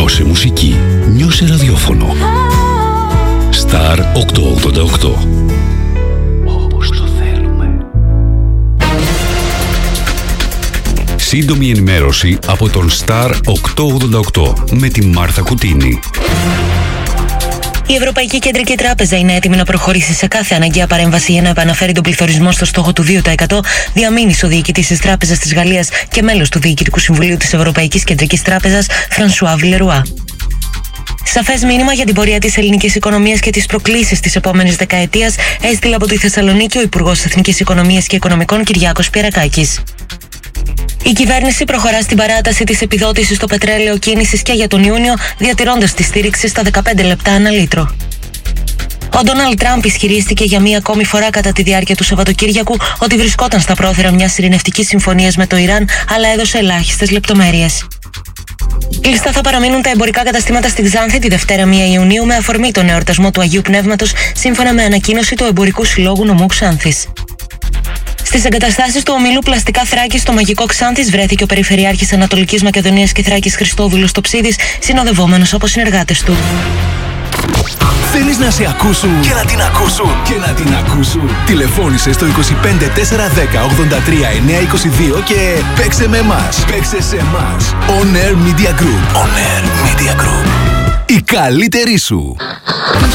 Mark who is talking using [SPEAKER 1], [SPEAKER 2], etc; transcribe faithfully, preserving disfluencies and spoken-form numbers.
[SPEAKER 1] Νιώσε μουσική. Νιώσε ραδιόφωνο. Star οκτακόσια ογδόντα οκτώ. Όπως το θέλουμε. Σύντομη ενημέρωση από τον Star οκτακόσια ογδόντα οκτώ με τη Μάρθα Κουτίνη.
[SPEAKER 2] Η Ευρωπαϊκή Κεντρική Τράπεζα είναι έτοιμη να προχωρήσει σε κάθε αναγκαία παρέμβαση για να επαναφέρει τον πληθωρισμό στο στόχο του δύο τοις εκατό, διαμήνυσε ο διοικητής της Τράπεζας της Γαλλίας και μέλος του Διοικητικού Συμβουλίου της Ευρωπαϊκής Κεντρικής Τράπεζας, Φρανσουά Βιλερουά. Σαφές μήνυμα για την πορεία της ελληνικής οικονομίας και τις προκλήσεις της επόμενης δεκαετίας έστειλε από τη Θεσσαλονίκη ο Υπουργός Εθνικής Οικονομίας και Οικονομικών Κυριάκος Πιερακάκης. Η κυβέρνηση προχωρά στην παράταση της επιδότησης στο πετρέλαιο κίνησης και για τον Ιούνιο, διατηρώντας τη στήριξη στα δεκαπέντε λεπτά ανά λίτρο. Ο Ντόναλντ Τραμπ ισχυρίστηκε για μία ακόμη φορά κατά τη διάρκεια του Σαββατοκύριακου ότι βρισκόταν στα πρόθυρα μιας ειρηνευτικής συμφωνίας με το Ιράν, αλλά έδωσε ελάχιστες λεπτομέρειες. Κλειστά θα παραμείνουν τα εμπορικά καταστήματα στη Ξάνθη τη Δευτέρα πρώτη Ιουνίου με αφορμή τον εορτασμό του Αγίου Πνεύματος, σύμφωνα με ανακοίνωση του Εμπορικού Συλλόγου Νομού Ξάνθης. Στις εγκαταστάσεις του ομίλου Πλαστικά Θράκη στο Μαγικό Ξάνθης βρέθηκε ο Περιφερειάρχης Ανατολικής Μακεδονίας και Θράκης Χριστόδουλος Τοψίδης, συνοδευόμενος από συνεργάτες του.
[SPEAKER 3] Θέλεις να σε ακούσουν και να την ακούσουν και να την ακούσουν. Τηλεφώνησε στο είκοσι πέντε τετρακόσια δέκα ογδόντα τρία εννιακόσια είκοσι δύο και παίξε με εμάς. Παίξε σε εμάς. On Air Media Group. On Air Media Group. Η καλύτερη σου.